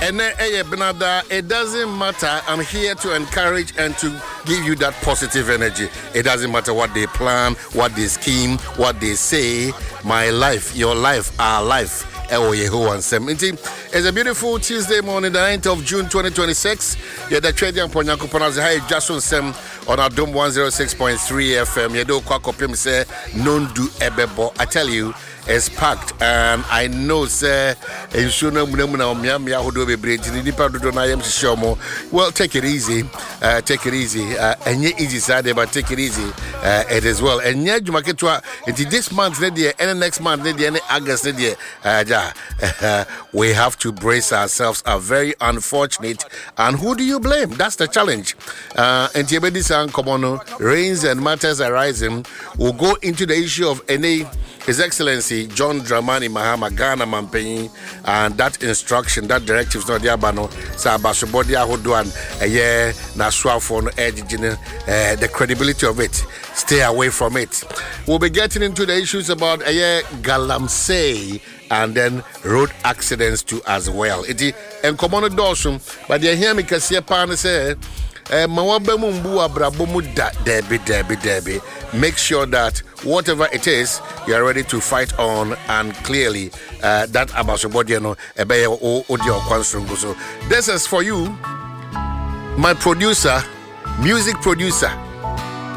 And Benada, it doesn't matter. I'm here to encourage and to give you that positive energy. It doesn't matter what they plan, what they scheme, what they say. My life, your life, our life. It's a beautiful Tuesday morning, the 9th of June 2026. You're the trading Ponyaku Ponazi Hai Jason Sem on our Dome 106.3 FM. Yedo Kwakopim say, Nondu Ebebo. I tell you, it's packed, and I know, sir, well, take it easy, and easy side, but take it easy, it as well. And yet, you might get to this month, and next month, and August, we have to brace ourselves, are very unfortunate, and who do you blame? That's the challenge. And Tibedisan Komono, rains and matters arising, will go into the issue of His Excellency John Dramani Mahama Ghana Mampenyi, and that instruction, that directive is not the Abano, Sabasobodia Hoduan, Naswafon, the credibility of it. Stay away from it. We'll be getting into the issues about Galamsey and then road accidents too as well. It is and common dorsum, but they hear me because your partner say, make sure that whatever it is, you are ready to fight on, and clearly that Abasobodiano audio construngo. So this is for you, my producer, music producer.